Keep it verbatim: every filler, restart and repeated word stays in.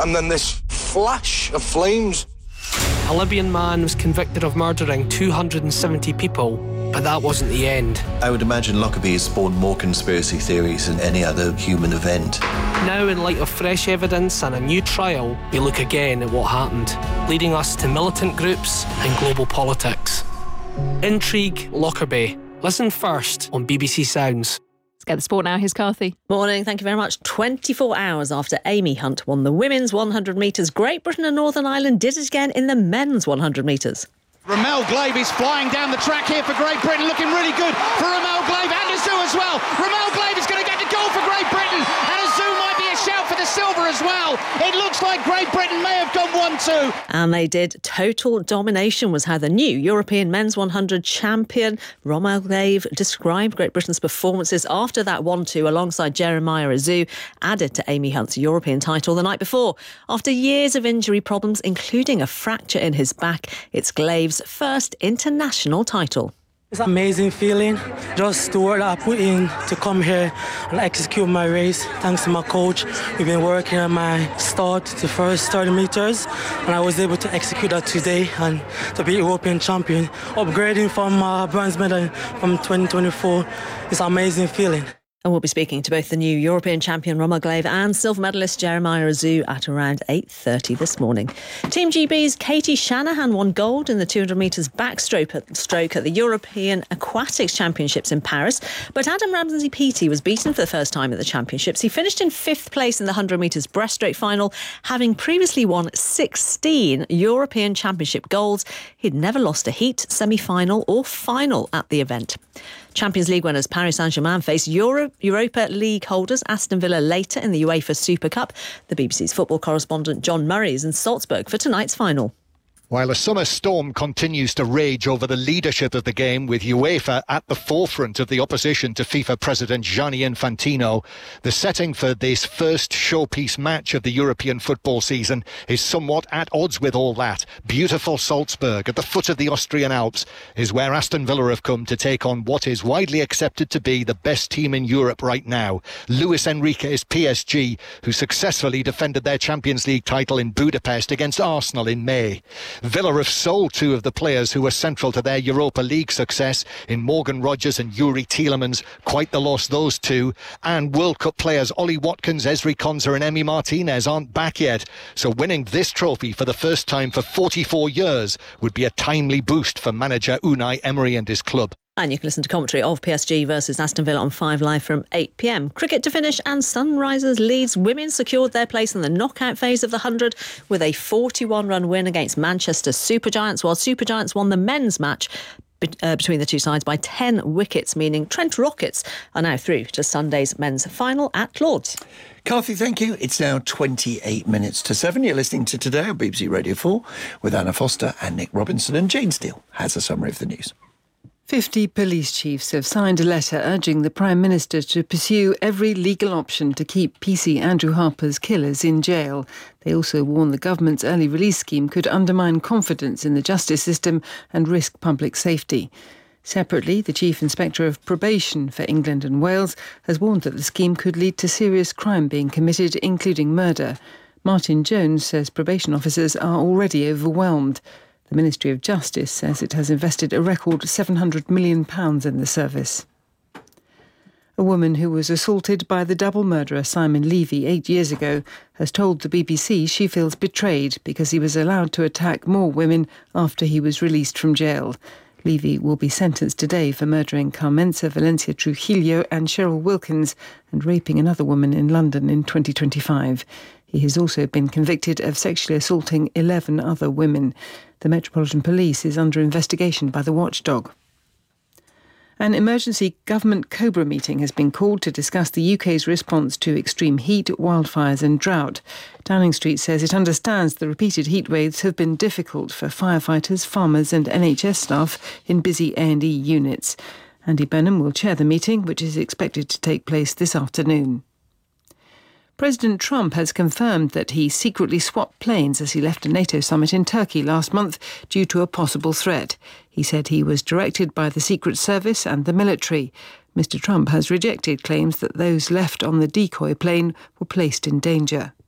and then this flash of flames. A Libyan man was convicted of murdering two hundred seventy people, but that wasn't the end. I would imagine Lockerbie has spawned more conspiracy theories than any other human event. Now, in light of fresh evidence and a new trial, we look again at what happened, leading us to militant groups and global politics. Intrigue, Lockerbie. Listen first on B B C Sounds. Let's get the sport now. Here's Carthy. Morning, thank you very much. twenty-four hours after Amy Hunt won the women's one hundred metres, Great Britain and Northern Ireland did it again in the men's one hundred metres. Ramel Glave is flying down the track here for Great Britain, looking really good for Ramel Glave and Azou as well. Ramel Glave is going to get the goal for Great Britain, and Azou might be a shout for the silver as well. It looks like Great Britain may have gone one two. And they did. Total domination was how the new European men's one hundred champion Ramel Glave described Great Britain's performances after that one two alongside Jeremiah Azou, added to Amy Hunt's European title the night before. After years of injury problems, including a fracture in his back, it's Glave's first international title. It's an amazing feeling, just the work that I put in to come here and execute my race. Thanks to my coach, we've been working on my start, the first thirty metres, and I was able to execute that today and to be European champion. Upgrading from my bronze medal from twenty twenty-four, it's an amazing feeling. And we'll be speaking to both the new European champion Ramel Glave and silver medalist Jeremiah Azou at around eight thirty this morning. Team G B's Katie Shanahan won gold in the two hundred metres backstroke at, stroke at the European Aquatics Championships in Paris. But Adam Ramsey-Peaty was beaten for the first time at the Championships. He finished in fifth place in the one hundred metres breaststroke final, having previously won sixteen European Championship golds. He'd never lost a heat, semi-final or final at the event. Champions League winners Paris Saint-Germain face Euro- Europa League holders Aston Villa later in the UEFA Super Cup. The B B C's football correspondent John Murray is in Salzburg for tonight's final. While a summer storm continues to rage over the leadership of the game, with UEFA at the forefront of the opposition to FIFA President Gianni Infantino, the setting for this first showpiece match of the European football season is somewhat at odds with all that. Beautiful Salzburg, at the foot of the Austrian Alps, is where Aston Villa have come to take on what is widely accepted to be the best team in Europe right now, Luis Enrique's P S G, who successfully defended their Champions League title in Budapest against Arsenal in May. Villa have sold two of the players who were central to their Europa League success in Morgan Rogers and Yuri Tielemans. Quite the loss, those two. And World Cup players Ollie Watkins, Ezri Konsa and Emi Martinez aren't back yet. So winning this trophy for the first time for forty-four years would be a timely boost for manager Unai Emery and his club. And you can listen to commentary of P S G versus Aston Villa on five Live from eight p m. Cricket to finish, and Sunrisers Leeds women secured their place in the knockout phase of the one hundred with a forty-one run win against Manchester Supergiants, while Supergiants won the men's match be- uh, between the two sides by ten wickets, meaning Trent Rockets are now through to Sunday's men's final at Lord's. Carthy, thank you. It's now twenty-eight minutes to seven. You're listening to Today on B B C Radio four with Anna Foster and Nick Robinson, and Jane Steele has a summary of the news. fifty police chiefs have signed a letter urging the Prime Minister to pursue every legal option to keep P C Andrew Harper's killers in jail. They also warn the government's early release scheme could undermine confidence in the justice system and risk public safety. Separately, the Chief Inspector of Probation for England and Wales has warned that the scheme could lead to serious crime being committed, including murder. Martin Jones says probation officers are already overwhelmed. The Ministry of Justice says it has invested a record seven hundred million pounds in the service. A woman who was assaulted by the double murderer Simon Levy eight years ago has told the B B C she feels betrayed because he was allowed to attack more women after he was released from jail. Levy will be sentenced today for murdering Carmenza Valencia Trujillo and Cheryl Wilkins and raping another woman in London in twenty twenty-five. He has also been convicted of sexually assaulting eleven other women. The Metropolitan Police is under investigation by the watchdog. An emergency government COBRA meeting has been called to discuss the U K's response to extreme heat, wildfires and drought. Downing Street says it understands the repeated heat waves have been difficult for firefighters, farmers and N H S staff in busy A and E units. Andy Burnham will chair the meeting, which is expected to take place this afternoon. President Trump has confirmed that he secretly swapped planes as he left a NATO summit in Turkey last month due to a possible threat. He said he was directed by the Secret Service and the military. Mister Trump has rejected claims that those left on the decoy plane were placed in danger.